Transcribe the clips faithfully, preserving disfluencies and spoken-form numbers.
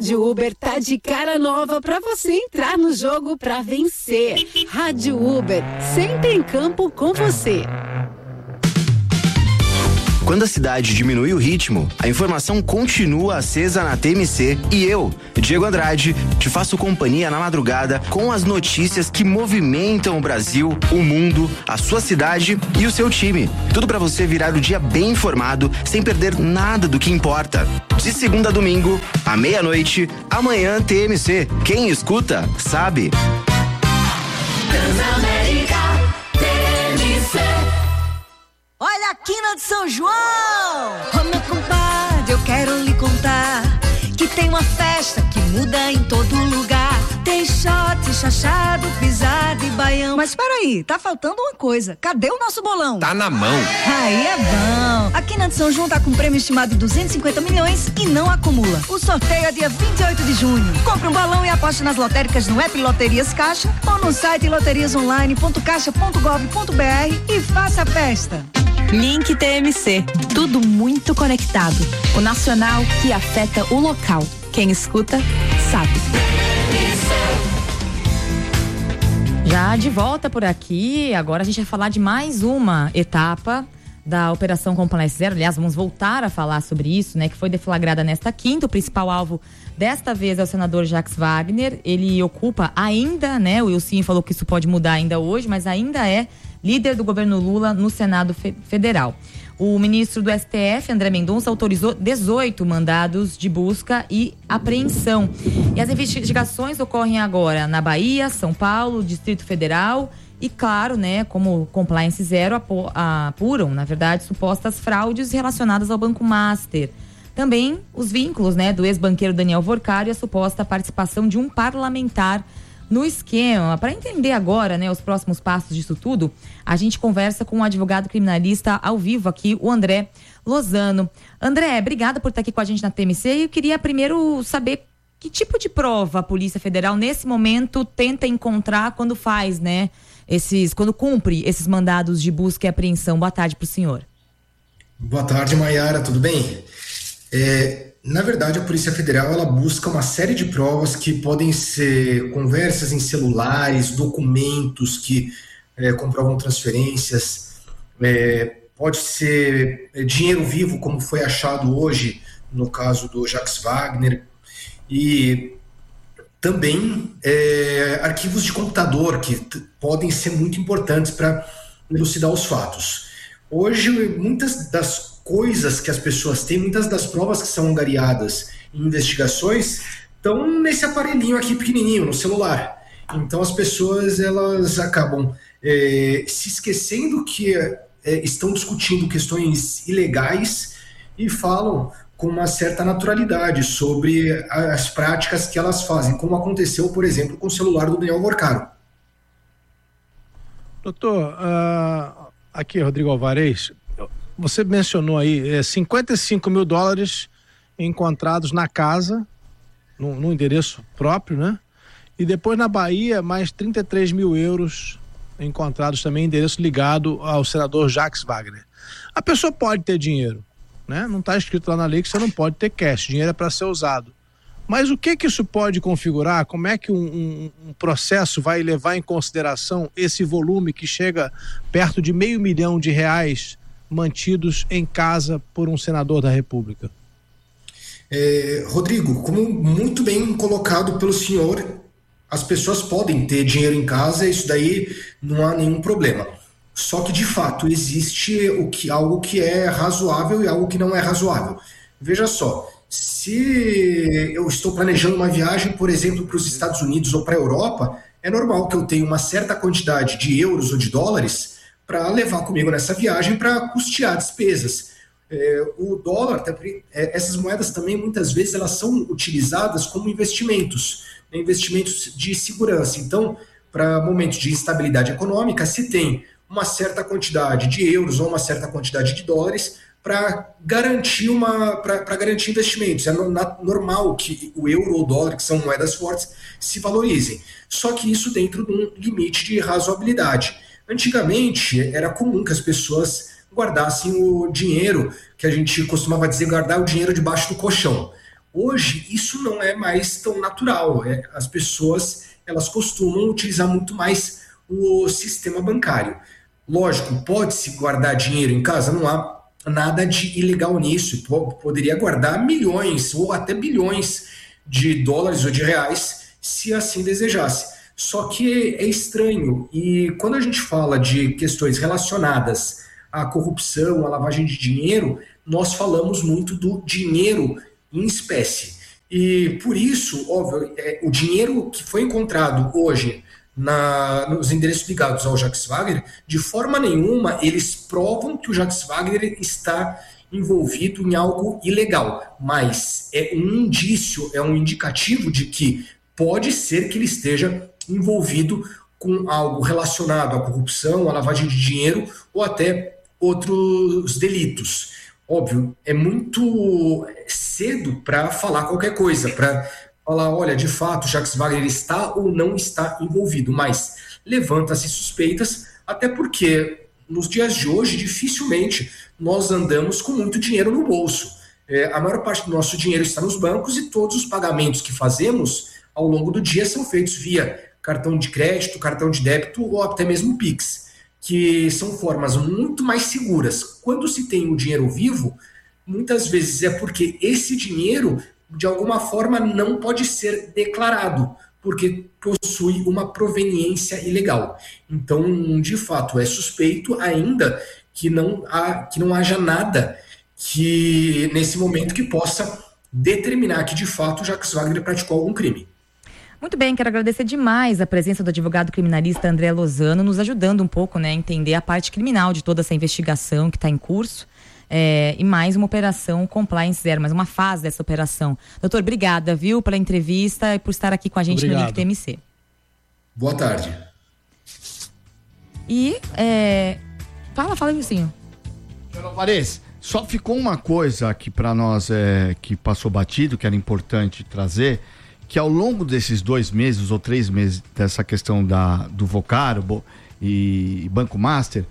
Rádio Uber tá de cara nova pra você entrar no jogo pra vencer. Rádio Uber, sempre em campo com você. Quando a cidade diminui o ritmo, a informação continua acesa na T M C e eu, Diego Andrade, te faço companhia na madrugada com as notícias que movimentam o Brasil, o mundo, a sua cidade e o seu time. Tudo pra você virar o dia bem informado, sem perder nada do que importa. De segunda a domingo, à meia-noite, amanhã T M C. Quem escuta, sabe. Transamérica T M C. Olha a quina de São João! Ô meu compadre, eu quero lhe contar que tem uma festa que muda em todo lugar. Tem shot, chachado, pisado e baião. Mas peraí, tá faltando uma coisa. Cadê o nosso bolão? Tá na mão. Aí é bom. A quina de São João tá com prêmio estimado de duzentos e cinquenta milhões e não acumula. O sorteio é dia vinte e oito de junho. Compre um balão e aposte nas lotéricas no app Loterias Caixa ou no site loterias online ponto caixa ponto gov ponto br e faça a festa. Link T M C, tudo muito conectado. O nacional que afeta o local. Quem escuta, sabe. Já de volta por aqui, agora a gente vai falar de mais uma etapa da Operação Compliance Zero. Aliás, vamos voltar a falar sobre isso, né? Que foi deflagrada nesta quinta. O principal alvo desta vez é o senador Jacques Wagner. Ele ocupa ainda, né? O Wilson falou que isso pode mudar ainda hoje, mas ainda é líder do governo Lula no Senado Federal. O ministro do S T F, André Mendonça, autorizou dezoito mandados de busca e apreensão. E as investigações ocorrem agora na Bahia, São Paulo, Distrito Federal e, claro, né, como Compliance Zero apuram, na verdade, supostas fraudes relacionadas ao Banco Master. Também os vínculos, né, do ex-banqueiro Daniel Vorcari e a suposta participação de um parlamentar no esquema. Para entender agora, né, os próximos passos disso tudo, a gente conversa com um advogado criminalista ao vivo aqui, o André Lozano. André, obrigada por estar aqui com a gente na T M C e eu queria primeiro saber que tipo de prova a Polícia Federal nesse momento tenta encontrar quando faz, né, esses, quando cumpre esses mandados de busca e apreensão. Boa tarde para o senhor. Boa tarde, Maiara, tudo bem? É... Na verdade, a Polícia Federal ela busca uma série de provas que podem ser conversas em celulares, documentos que é, comprovam transferências, é, pode ser dinheiro vivo, como foi achado hoje no caso do Jacques Wagner, e também é, arquivos de computador que t- podem ser muito importantes para elucidar os fatos. Hoje, muitas das coisas que as pessoas têm, muitas das provas que são angariadas em investigações estão nesse aparelhinho aqui pequenininho, no celular. Então as pessoas elas acabam é, se esquecendo que é, estão discutindo questões ilegais e falam com uma certa naturalidade sobre as práticas que elas fazem, como aconteceu, por exemplo, com o celular do Daniel Vorcari. Doutor, uh, aqui é Rodrigo Alvarez. Você mencionou aí é, cinquenta e cinco mil dólares encontrados na casa, no, no endereço próprio, né? E depois na Bahia, mais trinta e três mil euros encontrados também em endereço ligado ao senador Jacques Wagner. A pessoa pode ter dinheiro, né? Não está escrito lá na lei que você não pode ter cash, dinheiro é para ser usado. Mas o que que isso pode configurar? Como é que um, um, um processo vai levar em consideração esse volume que chega perto de meio milhão de reais mantidos em casa por um senador da República? É, Rodrigo, como muito bem colocado pelo senhor, as pessoas podem ter dinheiro em casa, isso daí não há nenhum problema. Só que, de fato, existe o que, algo que é razoável e algo que não é razoável. Veja só, se eu estou planejando uma viagem, por exemplo, para os Estados Unidos ou para a Europa, é normal que eu tenha uma certa quantidade de euros ou de dólares para levar comigo nessa viagem para custear despesas. É, o dólar, é, essas moedas também muitas vezes elas são utilizadas como investimentos, né, investimentos de segurança. Então, para momentos de instabilidade econômica, se tem uma certa quantidade de euros ou uma certa quantidade de dólares para garantir uma para garantir investimentos. É normal que o euro ou o dólar, que são moedas fortes, se valorizem. Só que isso dentro de um limite de razoabilidade. Antigamente, era comum que as pessoas guardassem o dinheiro, que a gente costumava dizer, guardar o dinheiro debaixo do colchão. Hoje, isso não é mais tão natural. É, as pessoas, elas costumam utilizar muito mais o sistema bancário. Lógico, pode-se guardar dinheiro em casa, não há nada de ilegal nisso. Poderia guardar milhões ou até bilhões de dólares ou de reais, se assim desejasse. Só que é estranho, e quando a gente fala de questões relacionadas à corrupção, à lavagem de dinheiro, nós falamos muito do dinheiro em espécie. E por isso, óbvio, é, o dinheiro que foi encontrado hoje na, nos endereços ligados ao Jacques Wagner, de forma nenhuma eles provam que o Jacques Wagner está envolvido em algo ilegal, mas é um indício, é um indicativo de que pode ser que ele esteja envolvido com algo relacionado à corrupção, à lavagem de dinheiro ou até outros delitos. Óbvio, é muito cedo para falar qualquer coisa, para falar, olha, de fato, Jacques Wagner está ou não está envolvido, mas levanta-se suspeitas, até porque nos dias de hoje, dificilmente nós andamos com muito dinheiro no bolso. É, a maior parte do nosso dinheiro está nos bancos e todos os pagamentos que fazemos ao longo do dia são feitos via cartão de crédito, cartão de débito ou até mesmo Pix, que são formas muito mais seguras. Quando se tem o dinheiro vivo, muitas vezes é porque esse dinheiro, de alguma forma, não pode ser declarado, porque possui uma proveniência ilegal. Então, de fato, é suspeito ainda que não, há, que não haja nada que, nesse momento, que possa determinar que, de fato, Jacques Wagner praticou algum crime. Muito bem, quero agradecer demais a presença do advogado criminalista André Lozano, nos ajudando um pouco, né, a entender a parte criminal de toda essa investigação que está em curso, é, e mais uma operação Compliance Zero, mais uma fase dessa operação. Doutor, obrigada, viu, pela entrevista e por estar aqui com a gente. Obrigado. No Link T M C. Boa tarde. E, é... fala, fala, Wilson. Alvarez, só ficou uma coisa aqui para nós é, que passou batido, que era importante trazer, que ao longo desses dois meses ou três meses dessa questão da, do Vocaro e Banco Master,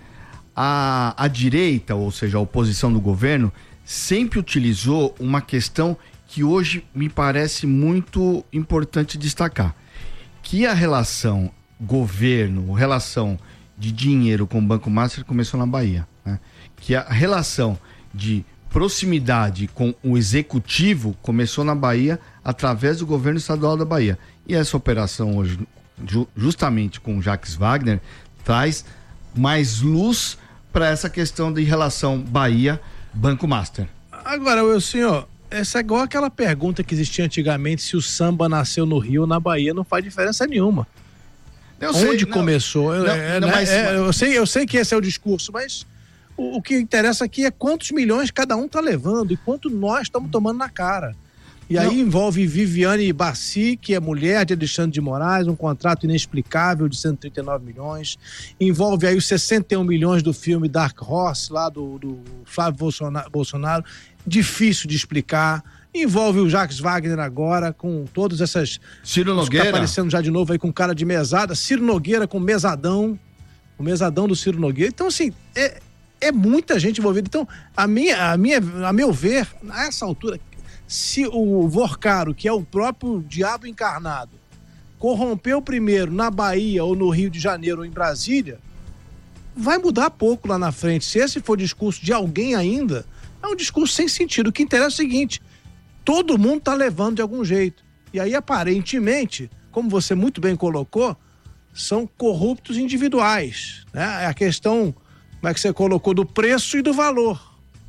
a, a direita, ou seja, a oposição do governo, sempre utilizou uma questão que hoje me parece muito importante destacar, que a relação governo, relação de dinheiro com o Banco Master começou na Bahia, né? Que a relação de proximidade com o executivo começou na Bahia através do governo estadual da Bahia. E essa operação hoje, ju- justamente com o Jacques Wagner, traz mais luz para essa questão de relação Bahia-Banco Master. Agora, eu, senhor, essa é igual aquela pergunta que existia antigamente, se o samba nasceu no Rio ou na Bahia, não faz diferença nenhuma. Eu Onde sei, começou? Não, é, não, é, mas, é, eu, sei, eu sei que esse é o discurso, mas o, o que interessa aqui é quantos milhões cada um tá levando e quanto nós estamos tomando na cara. E não. Aí envolve Viviane Bassi, que é mulher de Alexandre de Moraes, um contrato inexplicável de cento e trinta e nove milhões. Envolve aí os sessenta e um milhões do filme Dark Horse, lá do, do Flávio Bolsonaro, Bolsonaro. Difícil de explicar. Envolve o Jacques Wagner agora, com todas essas... Ciro Nogueira. Tá aparecendo já de novo aí com cara de mesada. Ciro Nogueira com mesadão. O mesadão do Ciro Nogueira. Então, assim, é, é muita gente envolvida. Então, a minha, a minha, a meu ver, a essa altura... Se o Vocaro, que é o próprio diabo encarnado, corrompeu primeiro na Bahia ou no Rio de Janeiro ou em Brasília, vai mudar pouco lá na frente. Se esse for discurso de alguém ainda, é um discurso sem sentido. O que interessa é o seguinte, todo mundo está levando de algum jeito. E aí, aparentemente, como você muito bem colocou, são corruptos individuais, né? É a questão, como é que você colocou, do preço e do valor.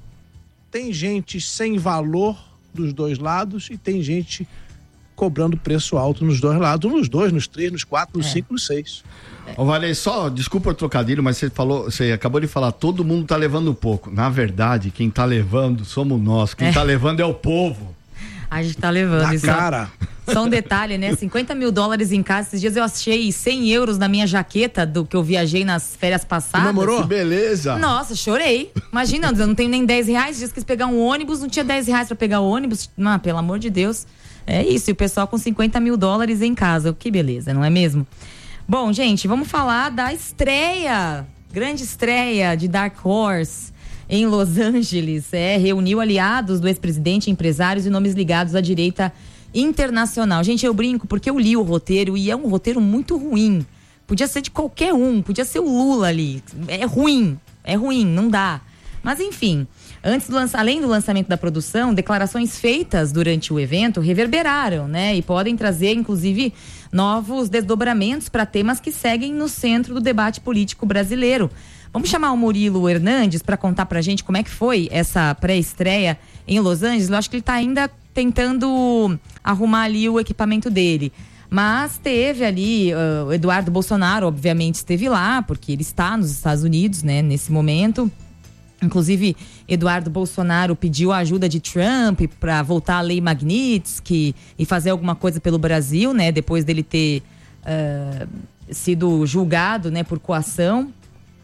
Tem gente sem valor dos dois lados e tem gente cobrando preço alto nos dois lados, nos dois, nos três, nos quatro, nos é. cinco, nos seis. Ô, Valei, só, desculpa o trocadilho, mas você falou, você acabou de falar, todo mundo tá levando pouco. Na verdade, quem tá levando somos nós, quem é. tá levando é o povo. A gente tá levando. Na cara. Só, só um detalhe, né? cinquenta mil dólares em casa. Esses dias eu achei cem euros na minha jaqueta do que eu viajei nas férias passadas. Você namorou? Que beleza. Nossa, chorei. Imagina, eu não tenho nem dez reais. Diz que quis pegar um ônibus, não tinha dez reais pra pegar o ônibus. Ah, pelo amor de Deus. É isso, e o pessoal com cinquenta mil dólares em casa. Que beleza, não é mesmo? Bom, gente, vamos falar da estreia, grande estreia de Dark Horse. em Los Angeles, é, reuniu aliados do ex-presidente, empresários e nomes ligados à direita internacional. Gente, eu brinco porque eu li o roteiro e é um roteiro muito ruim. Podia ser de qualquer um, podia ser o Lula ali. É ruim, é ruim, não dá. Mas enfim, antes do lança, além do lançamento da produção, declarações feitas durante o evento reverberaram, né? E podem trazer, inclusive, novos desdobramentos para temas que seguem no centro do debate político brasileiro. Vamos chamar o Murilo Hernandes para contar pra gente como é que foi essa pré-estreia em Los Angeles. Eu acho que ele tá ainda tentando arrumar ali o equipamento dele. Mas teve ali, uh, o Eduardo Bolsonaro, obviamente, esteve lá, porque ele está nos Estados Unidos, né, nesse momento. Inclusive, Eduardo Bolsonaro pediu a ajuda de Trump para voltar à lei Magnitsky e fazer alguma coisa pelo Brasil, né, depois dele ter uh, sido julgado, né, por coação.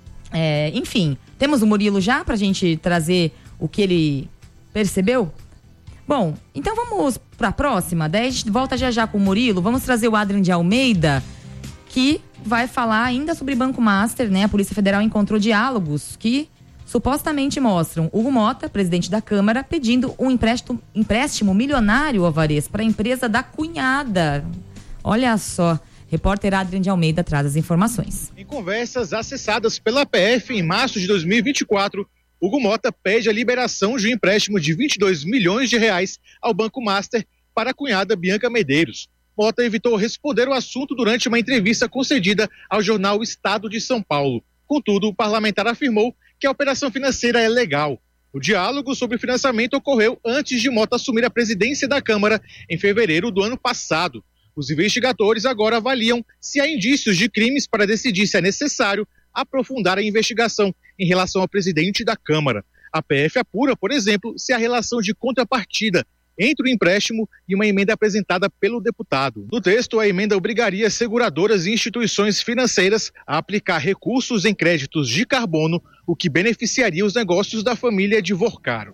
É, enfim, temos o Murilo já pra gente trazer o que ele percebeu? Bom, então vamos pra próxima, daí a gente volta já já com o Murilo. Vamos trazer o Adrian de Almeida, que vai falar ainda sobre Banco Master, né? A Polícia Federal encontrou diálogos que supostamente mostram Hugo Mota, presidente da Câmara, pedindo um empréstimo, empréstimo milionário, Alvarez, para a empresa da cunhada. Olha só. Repórter Adrian de Almeida traz as informações. Em conversas acessadas pela P F em março de dois mil e vinte e quatro, Hugo Mota pede a liberação de um empréstimo de vinte e dois milhões de reais ao Banco Master para a cunhada Bianca Medeiros. Mota evitou responder o assunto durante uma entrevista concedida ao jornal Estado de São Paulo. Contudo, o parlamentar afirmou que a operação financeira é legal. O diálogo sobre financiamento ocorreu antes de Mota assumir a presidência da Câmara em fevereiro do ano passado. Os investigadores agora avaliam se há indícios de crimes para decidir se é necessário aprofundar a investigação em relação ao presidente da Câmara. A P F apura, por exemplo, se há relação de contrapartida entre o empréstimo e uma emenda apresentada pelo deputado. No texto, a emenda obrigaria seguradoras e instituições financeiras a aplicar recursos em créditos de carbono, o que beneficiaria os negócios da família de Vorcaro.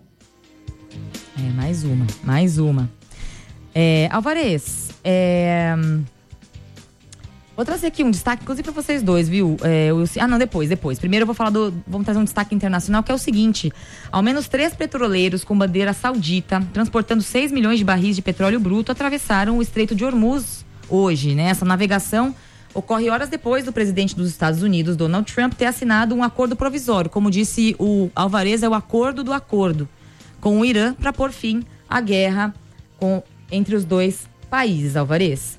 É, mais uma, mais uma. É, Alvarez, é... vou trazer aqui um destaque, inclusive para vocês dois, viu? É, eu... Ah, não, depois, depois. Primeiro eu vou falar do... Vamos trazer um destaque internacional, que é o seguinte. Ao menos três petroleiros com bandeira saudita, transportando seis milhões de barris de petróleo bruto, atravessaram o Estreito de Hormuz hoje, né? Essa navegação ocorre horas depois do presidente dos Estados Unidos, Donald Trump, ter assinado um acordo provisório. Como disse o Alvarez, é o acordo do acordo com o Irã para pôr fim à guerra com... entre os dois países, Alvarez.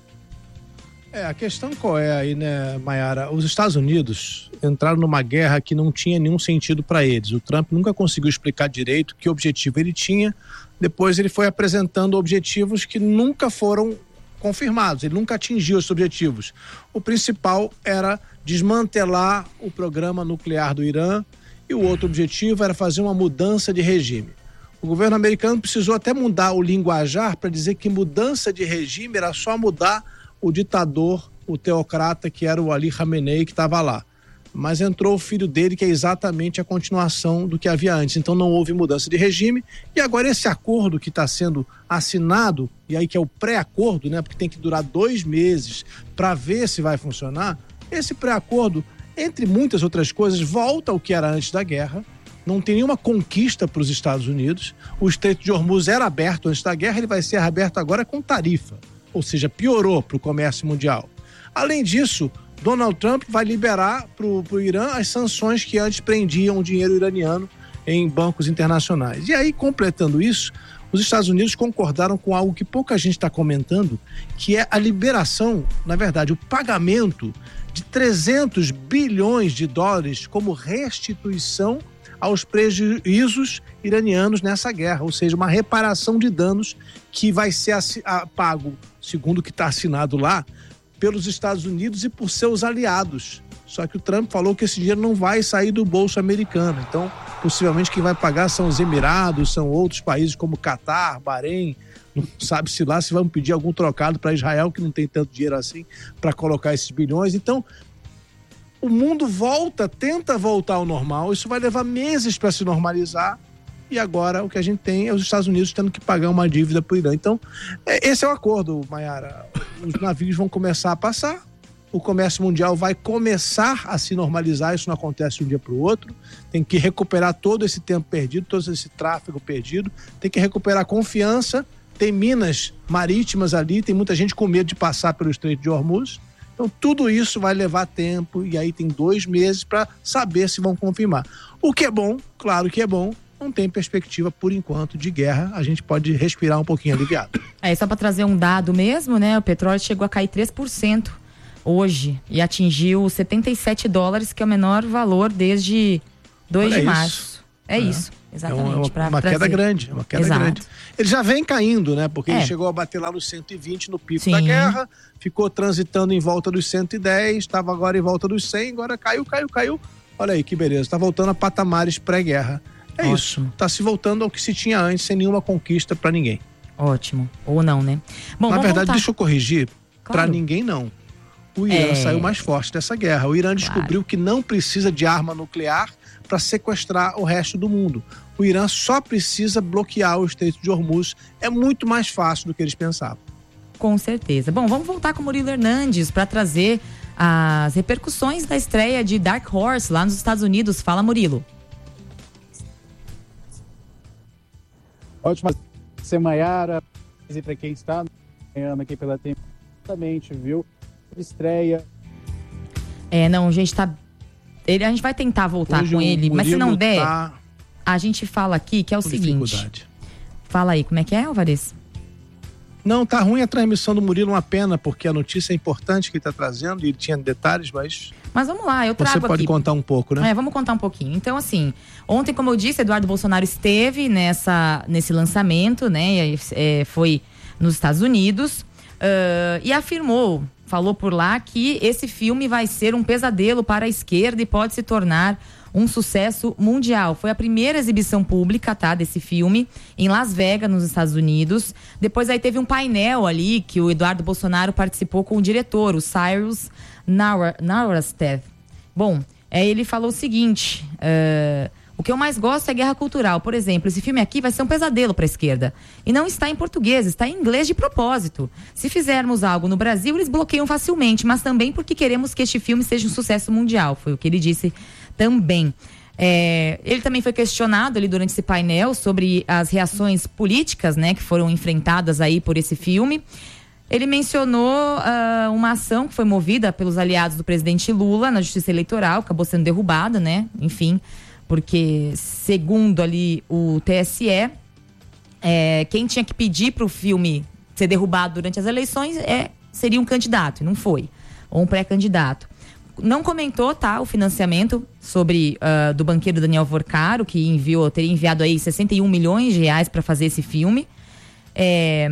É, a questão qual é aí, né, Mayara? Os Estados Unidos entraram numa guerra que não tinha nenhum sentido para eles. O Trump nunca conseguiu explicar direito que objetivo ele tinha. Depois ele foi apresentando objetivos que nunca foram confirmados. Ele nunca atingiu esses objetivos. O principal era desmantelar o programa nuclear do Irã e o outro objetivo era fazer uma mudança de regime. O governo americano precisou até mudar o linguajar para dizer que mudança de regime era só mudar o ditador, o teocrata, que era o Ali Khamenei, que estava lá. Mas entrou o filho dele, que é exatamente a continuação do que havia antes. Então não houve mudança de regime. E agora esse acordo que está sendo assinado, e aí que é o pré-acordo, né, porque tem que durar dois meses para ver se vai funcionar, esse pré-acordo, entre muitas outras coisas, volta ao que era antes da guerra. Não tem nenhuma conquista para os Estados Unidos. O Estreito de Hormuz era aberto antes da guerra, ele vai ser aberto agora com tarifa. Ou seja, piorou para o comércio mundial. Além disso, Donald Trump vai liberar para o Irã as sanções que antes prendiam o dinheiro iraniano em bancos internacionais. E aí, completando isso, os Estados Unidos concordaram com algo que pouca gente está comentando, que é a liberação, na verdade, o pagamento de trezentos bilhões de dólares como restituição aos prejuízos iranianos nessa guerra, ou seja, uma reparação de danos que vai ser pago, segundo o que está assinado lá, pelos Estados Unidos e por seus aliados. Só que o Trump falou que esse dinheiro não vai sair do bolso americano. Então, possivelmente quem vai pagar são os Emirados, são outros países como Catar, Bahrein. Não sabe-se lá se vão pedir algum trocado para Israel, que não tem tanto dinheiro assim para colocar esses bilhões. Então, o mundo volta, tenta voltar ao normal. Isso vai levar meses para se normalizar. E agora o que a gente tem é os Estados Unidos tendo que pagar uma dívida para o Irã. Então, esse é o acordo, Mayara. Os navios vão começar a passar o comércio mundial vai começar a se normalizar, isso não acontece de um dia para o outro, tem que recuperar todo esse tempo perdido, todo esse tráfego perdido, tem que recuperar a confiança, tem minas marítimas ali, tem muita gente com medo de passar pelo Estreito de Hormuz, então tudo isso vai levar tempo e aí tem dois meses para saber se vão confirmar. O que é bom, claro que é bom, não tem perspectiva por enquanto de guerra, a gente pode respirar um pouquinho aliviado. É, só para trazer um dado mesmo, né, o petróleo chegou a cair três por cento hoje e atingiu setenta e sete dólares, que é o menor valor desde dois de março. É, é isso, exatamente. É uma, uma, uma queda grande, uma queda Exato. grande. Ele já vem caindo, né? Porque é. ele chegou a bater lá nos cento e vinte no pico Sim. da guerra, ficou transitando em volta dos cento e dez, estava agora em volta dos cem, agora caiu, caiu, caiu. Olha aí que beleza, está voltando a patamares pré-guerra. É Ótimo. Isso, está se voltando ao que se tinha antes, sem nenhuma conquista para ninguém. Ótimo, ou não, né? Bom, Na verdade, voltar. deixa eu corrigir, Claro. para ninguém não. O Irã É. saiu mais forte dessa guerra. O Irã Claro. descobriu que não precisa de arma nuclear para sequestrar o resto do mundo. O Irã só precisa bloquear o Estreito de Hormuz. É muito mais fácil do que eles pensavam. Com certeza. Bom, vamos voltar com o Murilo Hernandes para trazer as repercussões da estreia de Dark Horse lá nos Estados Unidos. Fala, Murilo. Ótima semana e para quem está acompanhando aqui pela T V, exatamente, viu? Estreia. É, não, a gente tá. Ele, a gente vai tentar voltar Hoje com o ele, mas se não Murilo der, tá a gente fala aqui que é o com seguinte. dificuldade. Fala aí, como é que é, Alvarez? Não, tá ruim a transmissão do Murilo, uma pena, porque a notícia é importante que ele está trazendo e ele tinha detalhes, mas Mas vamos lá, eu trago você pode aqui. contar um pouco, né? É, vamos contar um pouquinho. Então, assim, ontem, como eu disse, Eduardo Bolsonaro esteve nessa, nesse lançamento, né? É, foi nos Estados Unidos uh, e afirmou, falou por lá, que esse filme vai ser um pesadelo para a esquerda e pode se tornar um sucesso mundial. Foi a primeira exibição pública, tá, desse filme em Las Vegas, nos Estados Unidos. Depois aí teve um painel ali que o Eduardo Bolsonaro participou com o diretor, o Cyrus Nowrasteh. Bom, é, ele falou o seguinte, uh, o que eu mais gosto é guerra cultural. Por exemplo, esse filme aqui vai ser um pesadelo para a esquerda. E não está em português, está em inglês de propósito. Se fizermos algo no Brasil, eles bloqueiam facilmente, mas também porque queremos que este filme seja um sucesso mundial. Foi o que ele disse também. É, ele também foi questionado ali durante esse painel sobre as reações políticas, né, que foram enfrentadas aí por esse filme. Ele mencionou uh, uma ação que foi movida pelos aliados do presidente Lula na Justiça Eleitoral, acabou sendo derrubada, né, enfim, porque segundo ali o T S E, é, quem tinha que pedir para o filme ser derrubado durante as eleições é, seria um candidato, e não foi, ou um pré-candidato. Não comentou, tá, o financiamento sobre uh, do banqueiro Daniel Vorcaro, que enviou, teria enviado aí sessenta e um milhões de reais para fazer esse filme. É,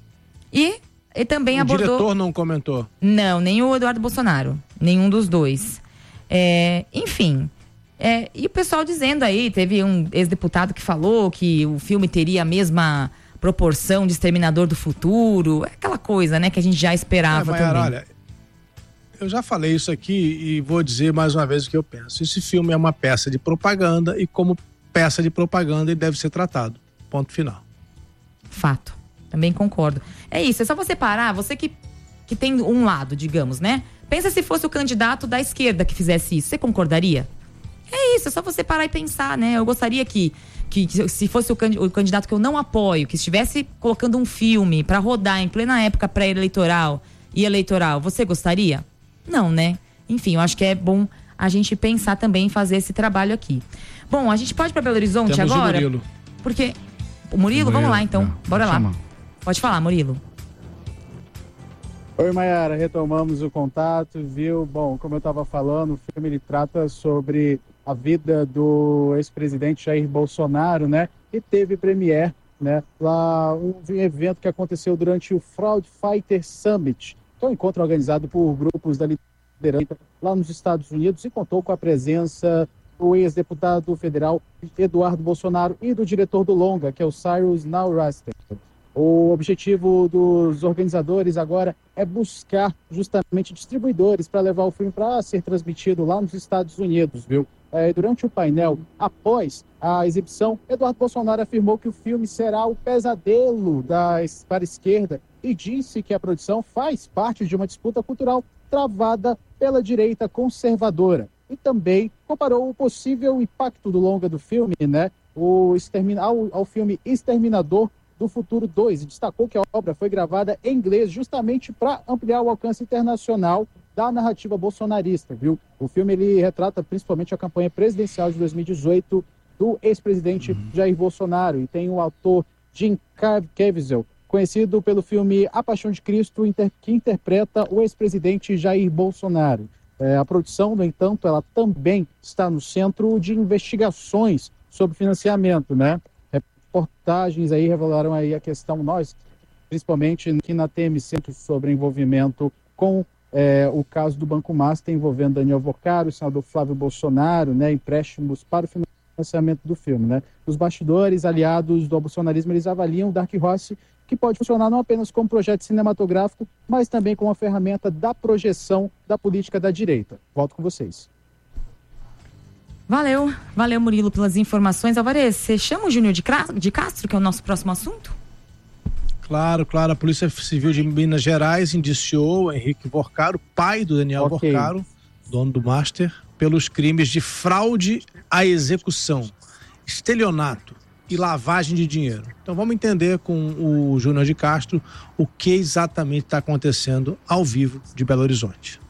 e ele também o abordou... O diretor não comentou? Não, nem o Eduardo Bolsonaro, nenhum dos dois. É, enfim, é, e o pessoal dizendo aí, teve um ex-deputado que falou que o filme teria a mesma proporção de Exterminador do Futuro, aquela coisa, né, que a gente já esperava é, Maiara, também. Olha, eu já falei isso aqui e vou dizer mais uma vez o que eu penso. Esse filme é uma peça de propaganda e como peça de propaganda ele deve ser tratado. Ponto final. Fato. Também concordo. É isso, é só você parar, você que, que tem um lado, digamos, né? Pensa se fosse o candidato da esquerda que fizesse isso, você concordaria? É isso, é só você parar e pensar, né? Eu gostaria que, que, que se fosse o, o candidato que eu não apoio, que estivesse colocando um filme pra rodar em plena época pré-eleitoral e eleitoral, você gostaria? Não, né? Enfim, eu acho que é bom a gente pensar também em fazer esse trabalho aqui. Bom, a gente pode ir pra Belo Horizonte Temos agora? O Murilo. Porque... O Murilo, O vamos Murilo, lá então. é, Bora lá. chamar. Pode falar, Murilo. Oi, Maiara, retomamos o contato, viu? Bom, como eu estava falando, o filme ele trata sobre a vida do ex-presidente Jair Bolsonaro, né? E teve premiere, né? Lá, um evento que aconteceu durante o Fraud Fighter Summit, que é um encontro organizado por grupos da liderança lá nos Estados Unidos e contou com a presença do ex-deputado federal Eduardo Bolsonaro e do diretor do longa, que é o Cyrus Nowrasteh. O objetivo dos organizadores agora é buscar justamente distribuidores para levar o filme para ser transmitido lá nos Estados Unidos, viu? É, durante o painel, após a exibição, Eduardo Bolsonaro afirmou que o filme será o pesadelo da, para a esquerda e disse que a produção faz parte de uma disputa cultural travada pela direita conservadora. E também comparou o possível impacto do longa do filme, né, o extermina, ao, ao filme Exterminador do Futuro dois, e destacou que a obra foi gravada em inglês justamente para ampliar o alcance internacional da narrativa bolsonarista, viu? O filme ele retrata principalmente a campanha presidencial de dois mil e dezoito do ex-presidente uhum. Jair Bolsonaro, e tem o autor Jim Caviezel, conhecido pelo filme A Paixão de Cristo, inter, que interpreta o ex-presidente Jair Bolsonaro. É, a produção, no entanto, ela também está no centro de investigações sobre financiamento, né? Reportagens aí revelaram aí a questão, nós, principalmente aqui na T M C, sobre envolvimento com é, o caso do Banco Master envolvendo Daniel Vocaro, o senador Flávio Bolsonaro, né? Empréstimos para o financiamento do filme, né? Os bastidores aliados do bolsonarismo, eles avaliam o Dark Horse, que pode funcionar não apenas como projeto cinematográfico, mas também como uma ferramenta da projeção da política da direita. Volto com vocês. Valeu, valeu Murilo pelas informações. Alvarez, você chama o Júnior de, de Castro, que é o nosso próximo assunto? Claro, claro, a Polícia Civil de Minas Gerais indiciou Henrique Vocaro, pai do Daniel okay. Vocaro, dono do Master, pelos crimes de fraude à execução, estelionato e lavagem de dinheiro. Então vamos entender com o Júnior de Castro o que exatamente está acontecendo ao vivo de Belo Horizonte.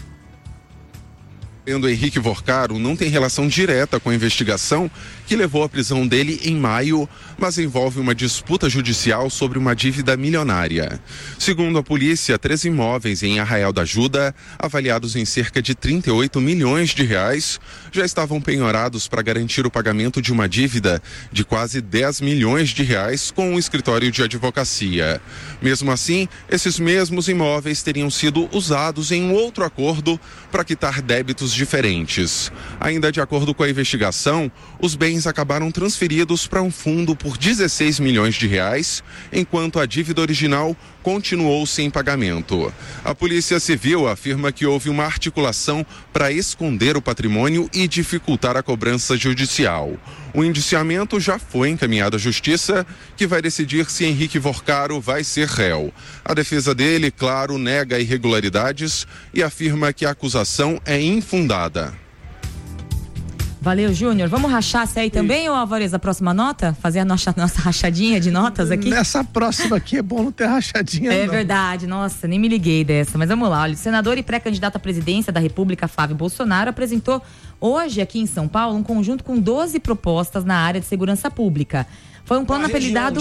O Henrique Vocaro não tem relação direta com a investigação que levou à prisão dele em maio, mas envolve uma disputa judicial sobre uma dívida milionária. Segundo a polícia, três imóveis em Arraial da Ajuda, avaliados em cerca de trinta e oito milhões de reais, já estavam penhorados para garantir o pagamento de uma dívida de quase dez milhões de reais com um escritório de advocacia. Mesmo assim, esses mesmos imóveis teriam sido usados em um outro acordo para quitar débitos diferentes. Ainda de acordo com a investigação, os bens acabaram transferidos para um fundo por dezesseis milhões de reais, enquanto a dívida original continuou sem pagamento. A Polícia Civil afirma que houve uma articulação para esconder o patrimônio e dificultar a cobrança judicial. O indiciamento já foi encaminhado à Justiça, que vai decidir se Henrique Vocaro vai ser réu. A defesa dele, claro, nega irregularidades e afirma que a acusação é infundada. Valeu, Júnior. Vamos rachar essa aí também, ou Alvarez, a próxima nota? Fazer a nossa, nossa rachadinha de notas aqui? Nessa próxima aqui é bom não ter rachadinha, É não. verdade, nossa, nem me liguei dessa. Mas vamos lá, olha, o senador e pré-candidato à presidência da República, Flávio Bolsonaro, apresentou hoje aqui em São Paulo um conjunto com doze propostas na área de segurança pública. Foi um plano apelidado...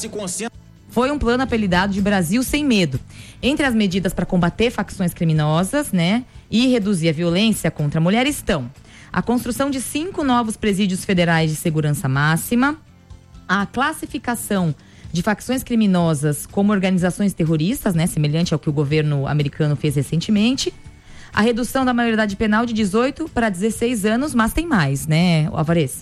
Foi um plano apelidado de Brasil Sem Medo. Entre as medidas para combater facções criminosas, né, e reduzir a violência contra a mulher estão a construção de cinco novos presídios federais de segurança máxima, a classificação de facções criminosas como organizações terroristas, né, semelhante ao que o governo americano fez recentemente, a redução da maioridade penal de dezoito para dezesseis anos, mas tem mais, né, Alvarez?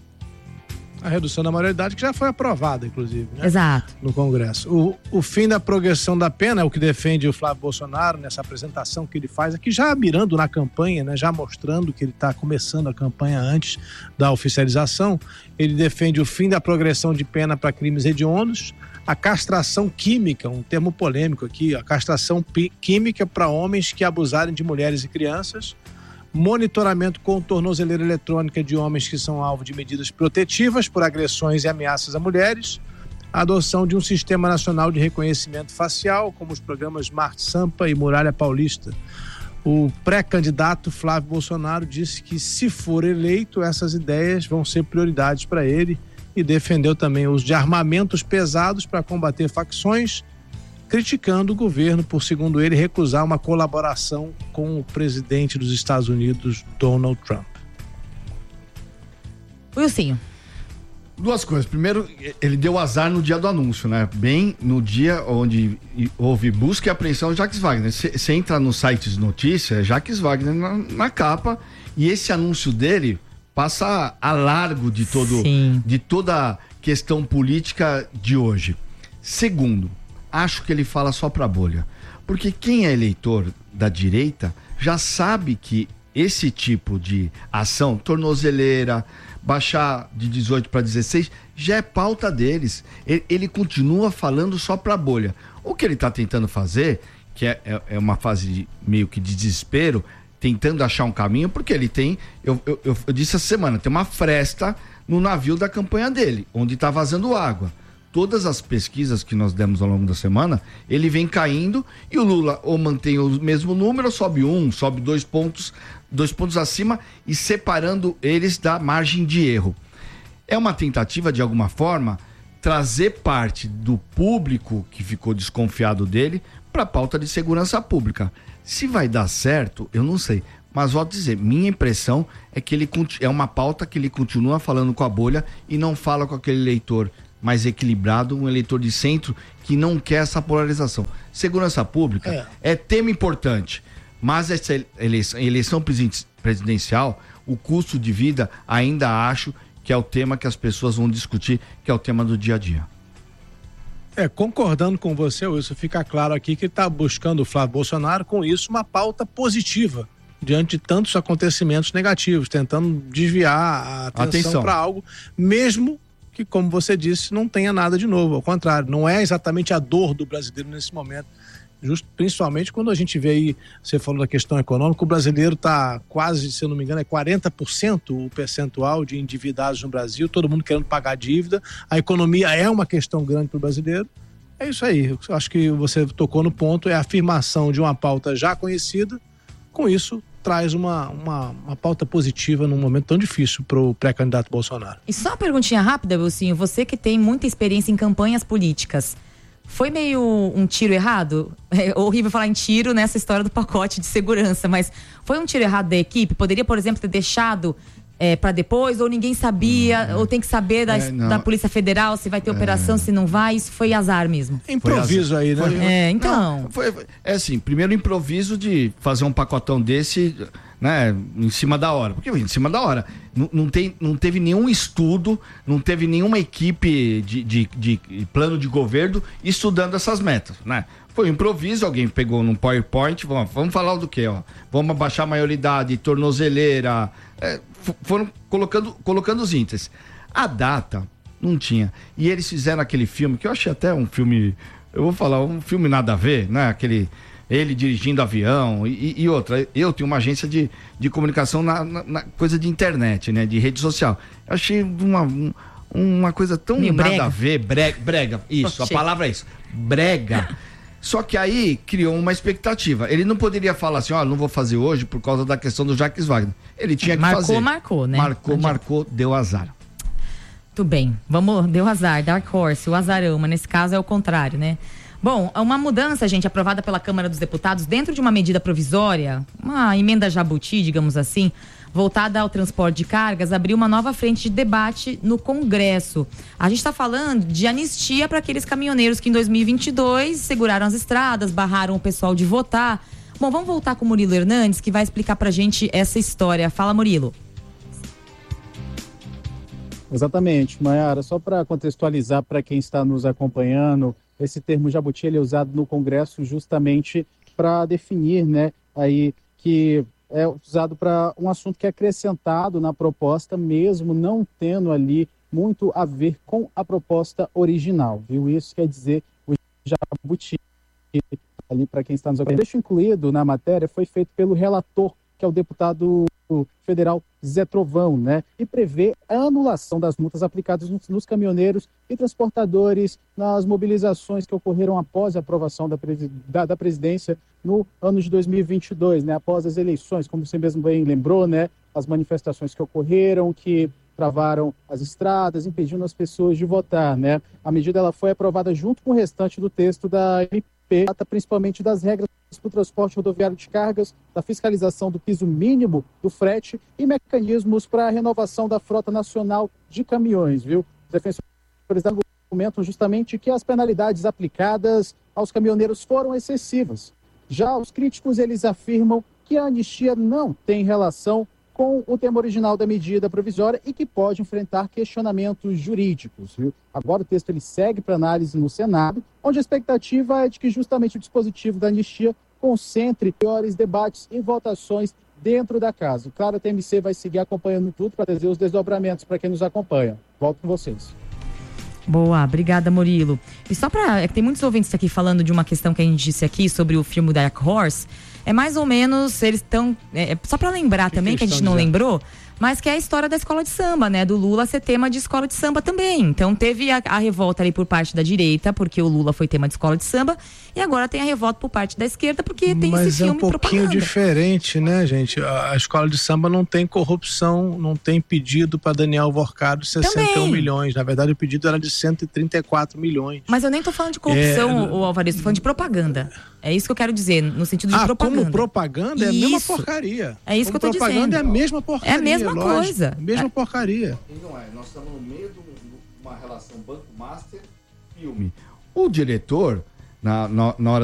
A redução da maioridade que já foi aprovada, inclusive, né? Exato. No Congresso. O, o fim da progressão da pena é o que defende o Flávio Bolsonaro nessa apresentação que ele faz aqui, já mirando na campanha, né? Já mostrando que ele está começando a campanha antes da oficialização. Ele defende o fim da progressão de pena para crimes hediondos, a castração química, um termo polêmico aqui, a castração pi- química para homens que abusarem de mulheres e crianças, monitoramento com tornozeleira eletrônica de homens que são alvo de medidas protetivas por agressões e ameaças a mulheres, a adoção de um sistema nacional de reconhecimento facial, como os programas Smart Sampa e Muralha Paulista. O pré-candidato Flávio Bolsonaro disse que, se for eleito, essas ideias vão ser prioridades para ele e defendeu também o uso de armamentos pesados para combater facções, criticando o governo por, segundo ele, recusar uma colaboração com o presidente dos Estados Unidos, Donald Trump. Wilson. Duas coisas. Primeiro, ele deu azar no dia do anúncio, né? Bem no dia onde houve busca e apreensão de Jacques Wagner. Você entra no site de notícia, Jacques Wagner na, na capa, e esse anúncio dele passa a largo de, todo, de toda a questão política de hoje. Segundo, acho que ele fala só pra bolha. Porque quem é eleitor da direita já sabe que esse tipo de ação, tornozeleira, baixar de dezoito para dezesseis, já é pauta deles. Ele, ele continua falando só pra bolha. O que ele tá tentando fazer, que é, é, é uma fase de, meio que de desespero, tentando achar um caminho, porque ele tem, eu, eu, eu, eu disse essa semana, tem uma fresta no navio da campanha dele, onde está vazando água. Todas as pesquisas que nós demos ao longo da semana, ele vem caindo e o Lula ou mantém o mesmo número, ou sobe um, sobe dois pontos, dois pontos acima e separando eles da margem de erro. É uma tentativa, de alguma forma, trazer parte do público que ficou desconfiado dele para a pauta de segurança pública. Se vai dar certo, eu não sei. Mas volto a dizer, minha impressão é que ele é uma pauta que ele continua falando com a bolha e não fala com aquele eleitor mais equilibrado, um eleitor de centro que não quer essa polarização. Segurança pública é, é tema importante, mas essa eleição, eleição presidencial, o custo de vida, ainda acho que é o tema que as pessoas vão discutir, que é o tema do dia a dia. É, concordando com você, Wilson, fica claro aqui que está buscando o Flávio Bolsonaro, com isso, uma pauta positiva diante de tantos acontecimentos negativos, tentando desviar a atenção para algo, mesmo que, como você disse, não tenha nada de novo. Ao contrário, não é exatamente a dor do brasileiro nesse momento. Justo, principalmente quando a gente vê aí, você falou da questão econômica, o brasileiro está quase, se eu não me engano, é quarenta por cento o percentual de endividados no Brasil, todo mundo querendo pagar a dívida, a economia é uma questão grande para o brasileiro. É isso aí, eu acho que você tocou no ponto, é a afirmação de uma pauta já conhecida, com isso traz uma, uma, uma pauta positiva num momento tão difícil para o pré-candidato Bolsonaro. E só uma perguntinha rápida, Wilson, você que tem muita experiência em campanhas políticas, foi meio um tiro errado? É horrível falar em tiro nessa história do pacote de segurança, mas foi um tiro errado da equipe? Poderia, por exemplo, ter deixado é, para depois, ou ninguém sabia, hum, ou tem que saber da, é, da Polícia Federal se vai ter é. operação, se não vai? Isso foi azar mesmo. Improviso aí, né? Foi, é, então. Não, foi, é assim, primeiro improviso de fazer um pacotão desse, né, em cima da hora. Porque em cima da hora. Não, não, tem, não teve nenhum estudo, não teve nenhuma equipe de, de, de, de plano de governo estudando essas metas, né? Foi um improviso, alguém pegou num PowerPoint, vamos, vamos falar do quê, ó? Vamos abaixar a maioridade, tornozeleira, é, foram colocando, colocando os índices. A data não tinha. E eles fizeram aquele filme, que eu achei até um filme, eu vou falar, um filme nada a ver, né? Aquele, ele dirigindo avião e, e outra. Eu tenho uma agência de, de comunicação na, na, na coisa de internet, né? De rede social. Eu achei uma, um, uma coisa tão Meio nada brega. a ver, brega, brega. Isso, a palavra é isso, brega. Só que aí criou uma expectativa. Ele não poderia falar assim, ó, oh, não vou fazer hoje por causa da questão do Jacques Wagner. Ele tinha que marcou, fazer. Marcou, marcou, né? Marcou, marcou, deu azar. Tudo bem, vamos, deu azar, Dark Horse, o azarão, mas nesse caso é o contrário, né? Bom, uma mudança, gente, aprovada pela Câmara dos Deputados dentro de uma medida provisória, uma emenda jabuti, digamos assim, voltada ao transporte de cargas, abriu uma nova frente de debate no Congresso. A gente está falando de anistia para aqueles caminhoneiros que em dois mil e vinte e dois seguraram as estradas, barraram o pessoal de votar. Bom, vamos voltar com o Murilo Hernandes, que vai explicar para a gente essa história. Fala, Murilo. Exatamente, Mayara. Só para contextualizar para quem está nos acompanhando, esse termo jabuti ele é usado no Congresso justamente para definir, né, aí que é usado para um assunto que é acrescentado na proposta, mesmo não tendo ali muito a ver com a proposta original, viu? Isso quer dizer o jabuti, ali para quem está nos acompanhando. Deixo incluído na matéria, foi feito pelo relator, que é o deputado federal Zé Trovão, né? E prevê a anulação das multas aplicadas nos, nos caminhoneiros e transportadores nas mobilizações que ocorreram após a aprovação da, da, da presidência no ano de dois mil e vinte e dois, né? Após as eleições, como você mesmo bem lembrou, né? As manifestações que ocorreram, que travaram as estradas, impedindo as pessoas de votar, né? A medida ela foi aprovada junto com o restante do texto da M P, trata principalmente das regras para o transporte rodoviário de cargas, da fiscalização do piso mínimo do frete e mecanismos para a renovação da frota nacional de caminhões, viu? Os defensores argumentam justamente que as penalidades aplicadas aos caminhoneiros foram excessivas. Já os críticos, eles afirmam que a anistia não tem relação com o tema original da medida provisória e que pode enfrentar questionamentos jurídicos, viu? Agora o texto ele segue para análise no Senado, onde a expectativa é de que justamente o dispositivo da anistia concentre maiores debates e votações dentro da casa. Claro, a T M C vai seguir acompanhando tudo para trazer os desdobramentos para quem nos acompanha. Volto com vocês. Boa, obrigada, Murilo. E só pra... É que tem muitos ouvintes aqui falando de uma questão que a gente disse aqui sobre o filme Dark Horse. É mais ou menos, eles estão... É, só pra lembrar que também, que, que a gente não dizendo? lembrou, mas que é a história da escola de samba, né? Do Lula ser tema de escola de samba também. Então teve a, a revolta ali por parte da direita, porque o Lula foi tema de escola de samba, e agora tem a revolta por parte da esquerda, porque tem mas esse filme é um pouquinho propaganda. Diferente, né, gente? A, a escola de samba não tem corrupção, não tem pedido para Daniel Vorcado sessenta e um também. milhões. Na verdade, o pedido era de cento e trinta e quatro milhões. Mas eu nem tô falando de corrupção, é... o Alvarez, tô falando de propaganda. É isso que eu quero dizer, no sentido de ah, propaganda. Como propaganda é a isso. mesma porcaria. É isso como que eu tô propaganda dizendo. é a mesma porcaria. É a mesma lógico, coisa. Mesma é. porcaria. E não é, nós estamos no meio de uma relação Banco Master filme. O diretor, na, na, na hora